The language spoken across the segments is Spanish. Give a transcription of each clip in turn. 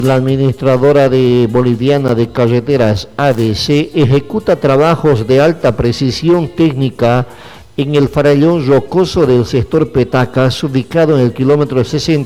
La administradora boliviana de carreteras ADC ejecuta trabajos de alta precisión técnica en el farallón rocoso del sector Petacas, ubicado en el kilómetro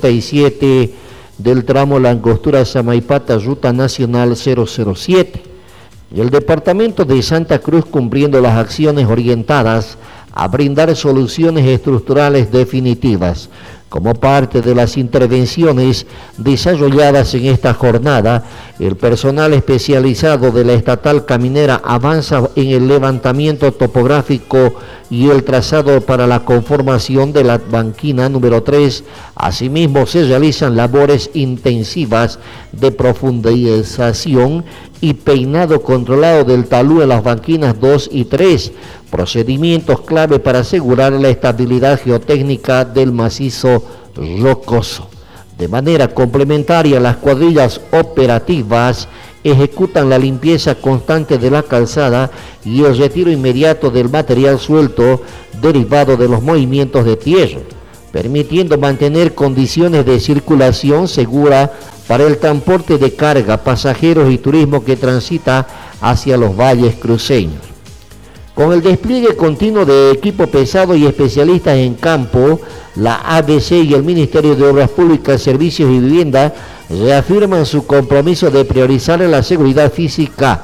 67 del tramo La Angostura-Samaipata, Ruta Nacional 007. El departamento de Santa Cruz, cumpliendo las acciones orientadas a brindar soluciones estructurales definitivas. Como parte de las intervenciones desarrolladas en esta jornada, el personal especializado de la estatal caminera avanza en el levantamiento topográfico y el trazado para la conformación de la banquina número 3. Asimismo, se realizan labores intensivas de profundización y peinado controlado del talud en las banquinas 2 y 3, procedimientos clave para asegurar la estabilidad geotécnica del macizo rocoso. De manera complementaria, las cuadrillas operativas ejecutan la limpieza constante de la calzada y el retiro inmediato del material suelto derivado de los movimientos de tierra, permitiendo mantener condiciones de circulación segura para el transporte de carga, pasajeros y turismo que transita hacia los valles cruceños. Con el despliegue continuo de equipo pesado y especialistas en campo, la ADC y el Ministerio de Obras Públicas, Servicios y Vivienda reafirman su compromiso de priorizar la seguridad física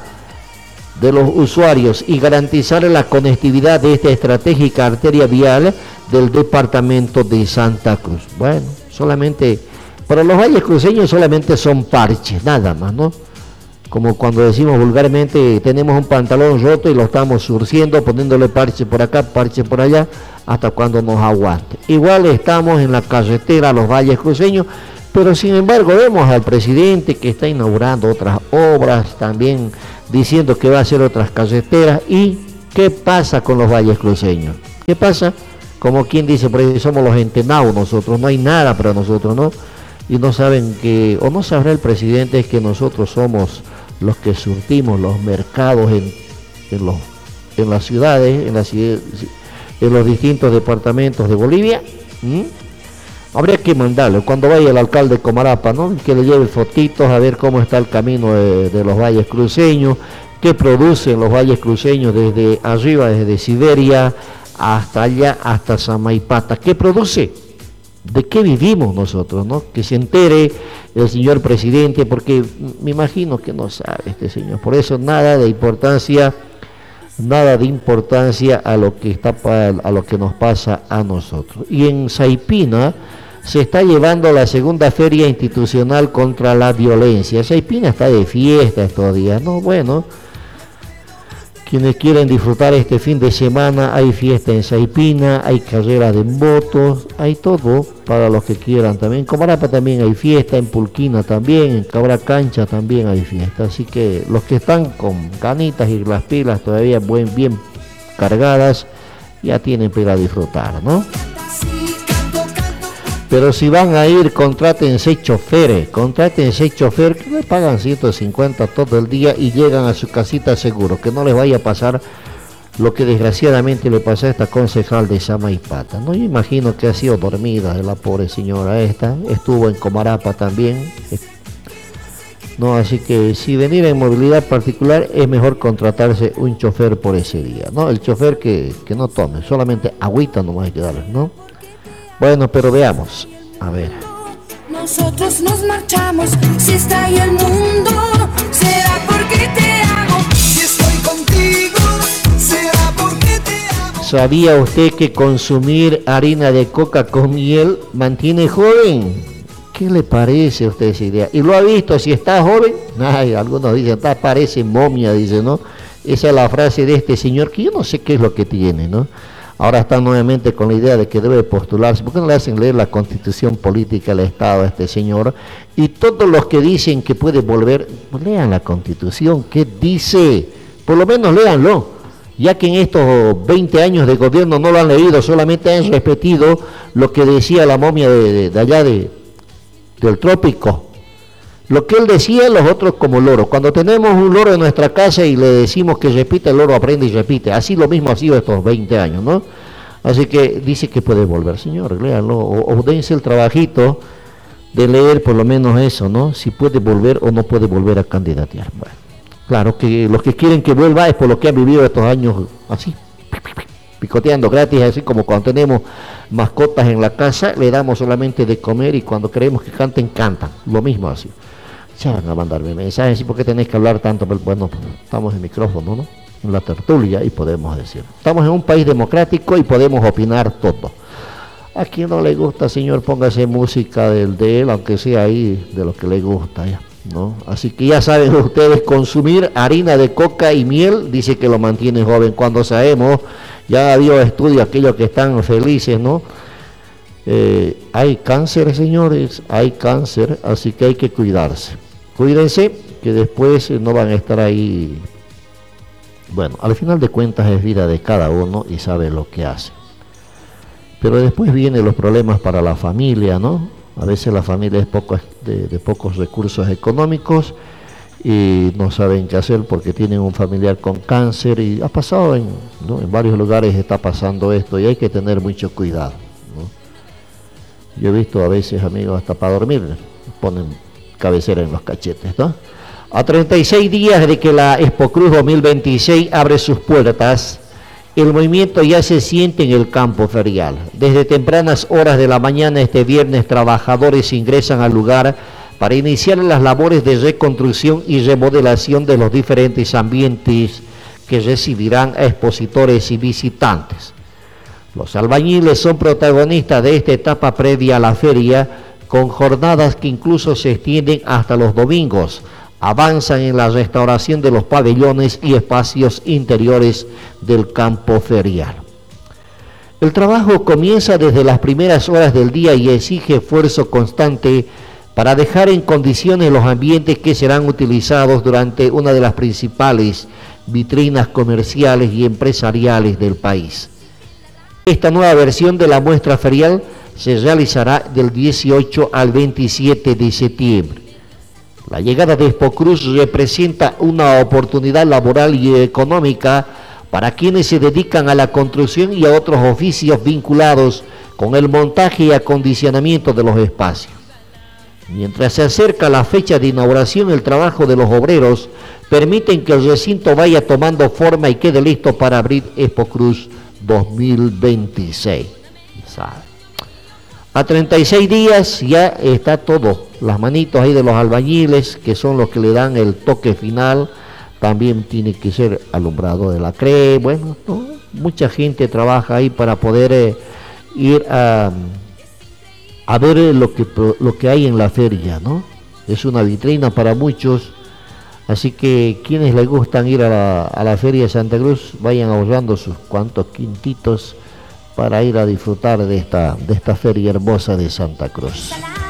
de los usuarios y garantizar la conectividad de esta estratégica arteria vial del departamento de Santa Cruz. Bueno, solamente para los valles cruceños solamente son parches, nada más, ¿no? Como cuando decimos vulgarmente, tenemos un pantalón roto y lo estamos surciendo, poniéndole parche por acá, parche por allá, hasta cuando nos aguante. Igual estamos en la carretera, los valles cruceños, pero sin embargo vemos al presidente que está inaugurando otras obras, también diciendo que va a hacer otras carreteras. ¿Y qué pasa con los valles cruceños? ¿Qué pasa? Como quien dice, por ahí somos los entenados nosotros, no hay nada para nosotros, ¿no? Y no saben que, o no sabrá el presidente, que nosotros somos los que surtimos los mercados en las ciudades, en los distintos departamentos de Bolivia. Habría que mandarle, cuando vaya el alcalde de Comarapa, ¿no?, que le lleve fotitos a ver cómo está el camino de los valles cruceños, qué producen los valles cruceños desde arriba, desde Siberia hasta allá, hasta Samaipata. ¿Qué produce? ¿De qué vivimos nosotros, no? Que se entere el señor presidente, porque me imagino que no sabe este señor. Por eso nada de importancia a lo que nos pasa a nosotros. Y en Saipina se está llevando la segunda feria institucional contra la violencia. Saipina está de fiesta estos días, ¿no? Bueno, quienes quieren disfrutar este fin de semana, hay fiesta en Saipina, hay carrera de motos, hay todo para los que quieran. También en Comarapa también hay fiesta, en Pulquina también, en Cabra Cancha también hay fiesta. Así que los que están con ganitas y las pilas todavía bien cargadas, ya tienen para disfrutar, ¿no? Pero si van a ir, contrátense choferes que les pagan 150 todo el día y llegan a su casita seguro, que no les vaya a pasar lo que desgraciadamente le pasó a esta concejal de Samaipata, ¿no? Yo imagino que ha sido dormida la pobre señora esta, estuvo en Comarapa también, ¿no? Así que si venir en movilidad particular es mejor contratarse un chofer por ese día, ¿no? El chofer que no tome, solamente agüita nomás hay que darle, ¿no? Bueno, pero veamos, a ver. Nosotros nos marchamos, si está ahí el mundo, será porque te amo. Si estoy contigo, será porque te amo. ¿Sabía usted que consumir harina de coca con miel mantiene joven? ¿Qué le parece a usted esa idea? ¿Y lo ha visto? Si está joven, ay, algunos dicen, parece momia, dice, ¿no? Esa es la frase de este señor, que yo no sé qué es lo que tiene, ¿no? Ahora está nuevamente con la idea de que debe postularse. ¿Por qué no le hacen leer la Constitución Política del Estado a este señor? Y todos los que dicen que puede volver, pues lean la Constitución. ¿Qué dice? Por lo menos léanlo. Ya que en estos 20 años de gobierno no lo han leído, solamente han repetido lo que decía la momia de allá del trópico. Lo que él decía, los otros como loro. Cuando tenemos un loro en nuestra casa y le decimos que repite, el loro aprende y repite. Así lo mismo ha sido estos 20 años, ¿no? Así que dice que puede volver, señor, léanlo, o dense el trabajito de leer por lo menos eso, ¿no? Si puede volver o no puede volver a candidatear. Bueno, claro que los que quieren que vuelva es por lo que han vivido estos años así, picoteando gratis, así como cuando tenemos mascotas en la casa, le damos solamente de comer y cuando queremos que canten, cantan. Lo mismo así. Ya van a mandarme mensajes, ¿y por qué tenéis que hablar tanto? Bueno, estamos en micrófono, ¿no? En la tertulia y podemos decir. Estamos en un país democrático y podemos opinar todo. A quien no le gusta, señor, póngase música de él, aunque sea ahí de lo que le gusta, ya, ¿no? Así que ya saben ustedes, consumir harina de coca y miel dice que lo mantiene joven. Cuando sabemos, ya ha habido estudios, aquellos que están felices, ¿no? Hay cáncer, señores, hay cáncer, así que hay que cuidarse. Cuídense, que después no van a estar ahí. Bueno, al final de cuentas es vida de cada uno y sabe lo que hace. Pero después vienen los problemas para la familia, ¿no? A veces la familia es de pocos recursos económicos y no saben qué hacer porque tienen un familiar con cáncer y ha pasado ¿no? En varios lugares está pasando esto y hay que tener mucho cuidado, ¿no? Yo he visto a veces, amigos, hasta para dormir ponen cabecera en los cachetes, ¿no? A 36 días de que la Expocruz 2026 abre sus puertas, el movimiento ya se siente en el campo ferial. Desde tempranas horas de la mañana este viernes, trabajadores ingresan al lugar para iniciar las labores de reconstrucción y remodelación de los diferentes ambientes que recibirán a expositores y visitantes. Los albañiles son protagonistas de esta etapa previa a la feria, con jornadas que incluso se extienden hasta los domingos. Avanzan en la restauración de los pabellones y espacios interiores del campo ferial. El trabajo comienza desde las primeras horas del día y exige esfuerzo constante para dejar en condiciones los ambientes que serán utilizados durante una de las principales vitrinas comerciales y empresariales del país. Esta nueva versión de la muestra ferial se realizará del 18 al 27 de septiembre. La llegada de Expocruz representa una oportunidad laboral y económica para quienes se dedican a la construcción y a otros oficios vinculados con el montaje y acondicionamiento de los espacios. Mientras se acerca la fecha de inauguración, el trabajo de los obreros permiten que el recinto vaya tomando forma y quede listo para abrir Expocruz 2026. A 36 días ya está todo, las manitos ahí de los albañiles, que son los que le dan el toque final. También tiene que ser alumbrado de la CRE. Bueno, ¿no? Mucha gente trabaja ahí para poder ir a ver lo que hay en la feria, ¿no? Es una vitrina para muchos, así que quienes les gustan ir a la feria de Santa Cruz, vayan ahorrando sus cuantos quintitos para ir a disfrutar de esta feria hermosa de Santa Cruz.